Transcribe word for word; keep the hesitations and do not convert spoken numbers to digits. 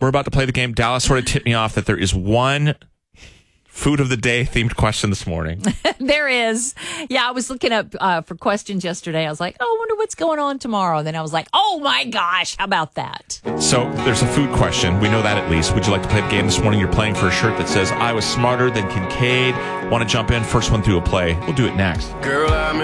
we're about to play the game. Dallas sort of tipped me off that there is one food of the day themed question this morning. There is. Yeah, I was looking up uh, for questions yesterday. I was like, oh, I wonder what's going on tomorrow. Then I was like, oh my gosh, how about that? So there's a food question. We know that at least. Would you like to play the game this morning? You're playing for a shirt that says, I was smarter than Kincaid. Want to jump in? First one through a play. We'll do it next. Girl, I'm